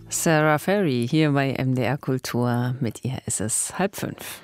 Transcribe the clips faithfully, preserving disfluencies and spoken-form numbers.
Sarah Ferry hier bei M D R Kultur. Mit ihr ist es halb fünf.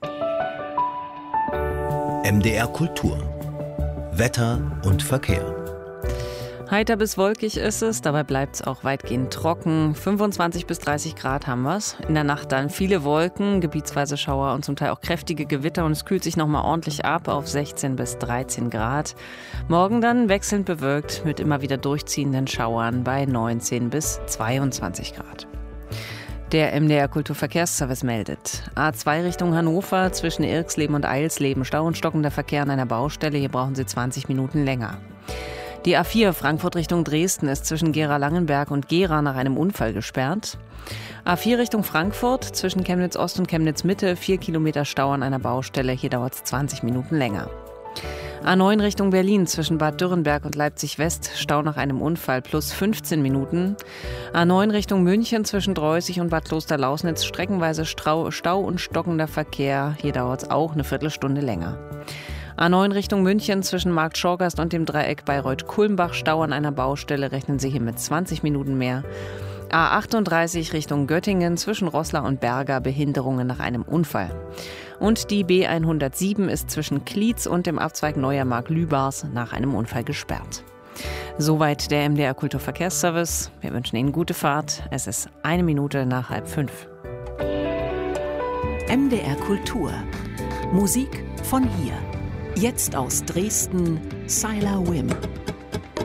M D R Kultur. Wetter und Verkehr. Heiter bis wolkig ist es, dabei bleibt es auch weitgehend trocken. fünfundzwanzig bis dreißig Grad haben wir es. In der Nacht dann viele Wolken, gebietsweise Schauer und zum Teil auch kräftige Gewitter. Und es kühlt sich nochmal ordentlich ab auf sechzehn bis dreizehn Grad. Morgen dann wechselnd bewölkt mit immer wieder durchziehenden Schauern bei neunzehn bis zweiundzwanzig Grad. Der M D R Kulturverkehrsservice meldet. A zwei Richtung Hannover zwischen Irxleben und Eilsleben. Stau und stockender Verkehr an einer Baustelle. Hier brauchen Sie zwanzig Minuten länger. Die A vier Frankfurt Richtung Dresden ist zwischen Gera-Langenberg und Gera nach einem Unfall gesperrt. A vier Richtung Frankfurt zwischen Chemnitz Ost und Chemnitz Mitte. Vier Kilometer Stau an einer Baustelle. Hier dauert es zwanzig Minuten länger. A neun Richtung Berlin zwischen Bad Dürrenberg und Leipzig West. Stau nach einem Unfall plus fünfzehn Minuten. A neun Richtung München zwischen Dreußig und Bad Klosterlausnitz. Streckenweise Stau, Stau und stockender Verkehr. Hier dauert es auch eine Viertelstunde länger. A neun Richtung München zwischen Markt Schorgast und dem Dreieck Bayreuth-Kulmbach. Stau an einer Baustelle, rechnen Sie hier mit zwanzig Minuten mehr. A achtunddreißig Richtung Göttingen zwischen Roßla und Berger. Behinderungen nach einem Unfall. Und die B hundertsieben ist zwischen Klietz und dem Abzweig Neuer Mark-Lübars nach einem Unfall gesperrt. Soweit der M D R Kulturverkehrsservice. Wir wünschen Ihnen gute Fahrt. Es ist eine Minute nach halb fünf. M D R Kultur. Musik von hier. Jetzt aus Dresden, Sylar Wim.